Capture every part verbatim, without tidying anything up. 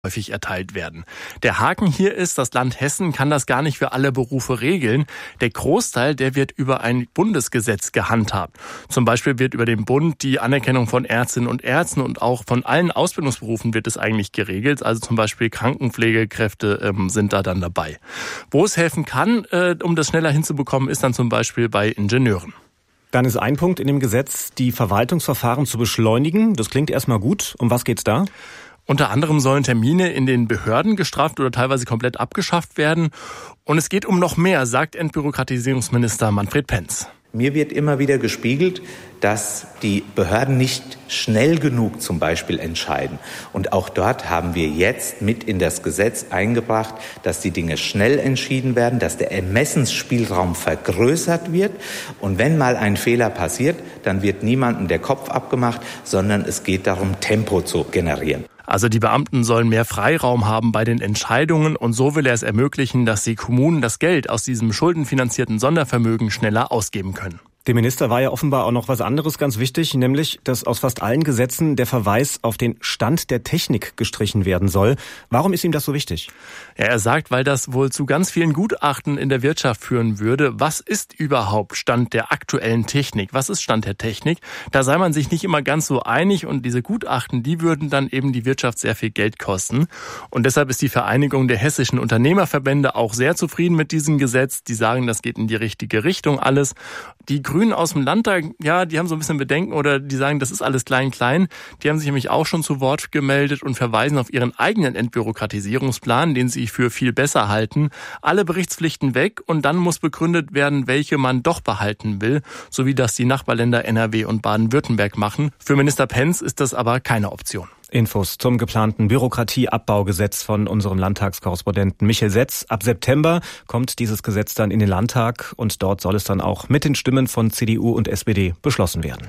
häufig erteilt werden. Der Haken hier ist, das Land Hessen kann das gar nicht für alle Berufe regeln. Der Großteil, der wird über ein Bundesgesetz gehandhabt. Zum Beispiel wird über den Bund die Anerkennung von Ärztinnen und Ärzten und auch von allen Ausbildungsberufen wird es eigentlich geregelt. Also zum Beispiel Krankenpflegekräfte ähm, sind da dann dabei. Wo es helfen kann, äh, um das schneller hinzubekommen, ist dann zum Beispiel bei Ingenieuren. Dann ist ein Punkt in dem Gesetz, die Verwaltungsverfahren zu beschleunigen. Das klingt erstmal gut. Um was geht's da? Unter anderem sollen Termine in den Behörden gestraft oder teilweise komplett abgeschafft werden. Und es geht um noch mehr, sagt Entbürokratisierungsminister Manfred Penz. Mir wird immer wieder gespiegelt, dass die Behörden nicht schnell genug zum Beispiel entscheiden. Und auch dort haben wir jetzt mit in das Gesetz eingebracht, dass die Dinge schnell entschieden werden, dass der Ermessensspielraum vergrößert wird. Und wenn mal ein Fehler passiert, dann wird niemandem der Kopf abgemacht, sondern es geht darum, Tempo zu generieren. Also die Beamten sollen mehr Freiraum haben bei den Entscheidungen und so will er es ermöglichen, dass die Kommunen das Geld aus diesem schuldenfinanzierten Sondervermögen schneller ausgeben können. Dem Minister war ja offenbar auch noch was anderes ganz wichtig, nämlich, dass aus fast allen Gesetzen der Verweis auf den Stand der Technik gestrichen werden soll. Warum ist ihm das so wichtig? Ja, er sagt, weil das wohl zu ganz vielen Gutachten in der Wirtschaft führen würde. Was ist überhaupt Stand der aktuellen Technik? Was ist Stand der Technik? Da sei man sich nicht immer ganz so einig und diese Gutachten, die würden dann eben die Wirtschaft sehr viel Geld kosten. Und deshalb ist die Vereinigung der hessischen Unternehmerverbände auch sehr zufrieden mit diesem Gesetz. Die sagen, das geht in die richtige Richtung alles. Die Grünen aus dem Landtag, ja, die haben so ein bisschen Bedenken oder die sagen, das ist alles klein-klein. Die haben sich nämlich auch schon zu Wort gemeldet und verweisen auf ihren eigenen Entbürokratisierungsplan, den sie für viel besser halten. Alle Berichtspflichten weg und dann muss begründet werden, welche man doch behalten will, so wie das die Nachbarländer N R W und Baden-Württemberg machen. Für Minister Penz ist das aber keine Option. Infos zum geplanten Bürokratieabbaugesetz von unserem Landtagskorrespondenten Michael Setz. Ab September kommt dieses Gesetz dann in den Landtag und dort soll es dann auch mit den Stimmen von C D U und S P D beschlossen werden.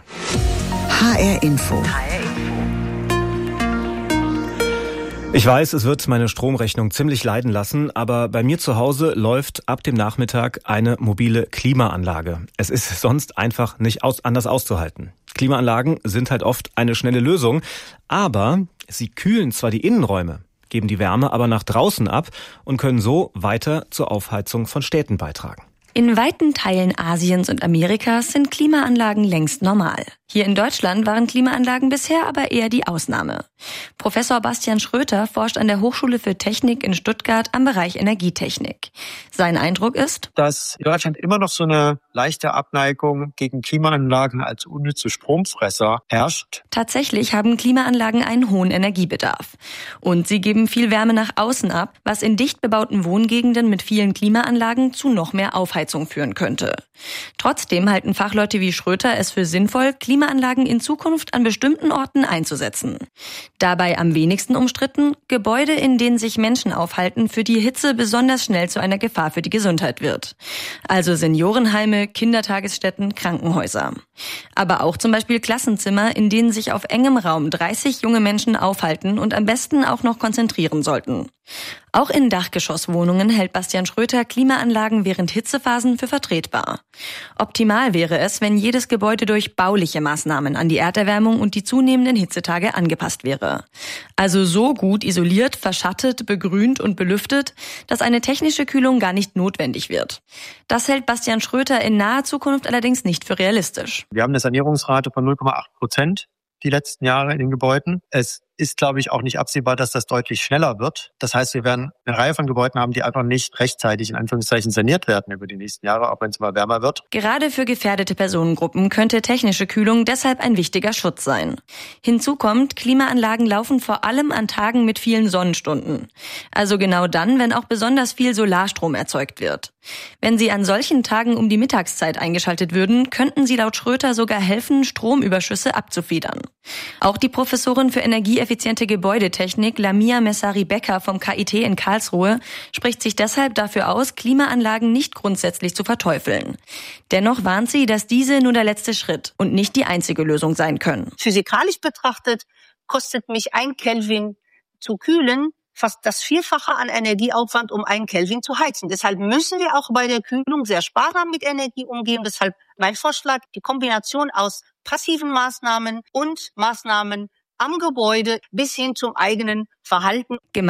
H R Info. Ich weiß, es wird meine Stromrechnung ziemlich leiden lassen, aber bei mir zu Hause läuft ab dem Nachmittag eine mobile Klimaanlage. Es ist sonst einfach nicht aus, anders auszuhalten. Klimaanlagen sind halt oft eine schnelle Lösung, aber sie kühlen zwar die Innenräume, geben die Wärme aber nach draußen ab und können so weiter zur Aufheizung von Städten beitragen. In weiten Teilen Asiens und Amerikas sind Klimaanlagen längst normal. Hier in Deutschland waren Klimaanlagen bisher aber eher die Ausnahme. Professor Bastian Schröter forscht an der Hochschule für Technik in Stuttgart am Bereich Energietechnik. Sein Eindruck ist, dass in Deutschland immer noch so eine leichte Abneigung gegen Klimaanlagen als unnütze Stromfresser herrscht. Tatsächlich haben Klimaanlagen einen hohen Energiebedarf. Und sie geben viel Wärme nach außen ab, was in dicht bebauten Wohngegenden mit vielen Klimaanlagen zu noch mehr Aufheizung führen könnte. Trotzdem halten Fachleute wie Schröter es für sinnvoll, Klimaanlagen in Zukunft an bestimmten Orten einzusetzen. Dabei am wenigsten umstritten Gebäude, in denen sich Menschen aufhalten, für die Hitze besonders schnell zu einer Gefahr für die Gesundheit wird. Also Seniorenheime, Kindertagesstätten, Krankenhäuser. Aber auch zum Beispiel Klassenzimmer, in denen sich auf engem Raum dreißig junge Menschen aufhalten und am besten auch noch konzentrieren sollten. Auch in Dachgeschosswohnungen hält Bastian Schröter Klimaanlagen während Hitzephasen für vertretbar. Optimal wäre es, wenn jedes Gebäude durch bauliche Maßnahmen an die Erderwärmung und die zunehmenden Hitzetage angepasst wäre. Also so gut isoliert, verschattet, begrünt und belüftet, dass eine technische Kühlung gar nicht notwendig wird. Das hält Bastian Schröter in naher Zukunft allerdings nicht für realistisch. Wir haben eine Sanierungsrate von null Komma acht Prozent die letzten Jahre in den Gebäuden. Es ist, glaube ich, auch nicht absehbar, dass das deutlich schneller wird. Das heißt, wir werden eine Reihe von Gebäuden haben, die einfach nicht rechtzeitig in Anführungszeichen saniert werden über die nächsten Jahre, auch wenn es mal wärmer wird. Gerade für gefährdete Personengruppen könnte technische Kühlung deshalb ein wichtiger Schutz sein. Hinzu kommt, Klimaanlagen laufen vor allem an Tagen mit vielen Sonnenstunden. Also genau dann, wenn auch besonders viel Solarstrom erzeugt wird. Wenn sie an solchen Tagen um die Mittagszeit eingeschaltet würden, könnten sie laut Schröter sogar helfen, Stromüberschüsse abzufedern. Auch die Professorin für energieeffiziente Gebäudetechnik Lamia Messari-Becker vom K I T in Karlsruhe spricht sich deshalb dafür aus, Klimaanlagen nicht grundsätzlich zu verteufeln. Dennoch warnt sie, dass diese nur der letzte Schritt und nicht die einzige Lösung sein können. Physikalisch betrachtet kostet mich ein Kelvin zu kühlen fast das Vierfache an Energieaufwand, um einen Kelvin zu heizen. Deshalb müssen wir auch bei der Kühlung sehr sparsam mit Energie umgehen. Deshalb mein Vorschlag, die Kombination aus passiven Maßnahmen und Maßnahmen am Gebäude bis hin zum eigenen Verhalten.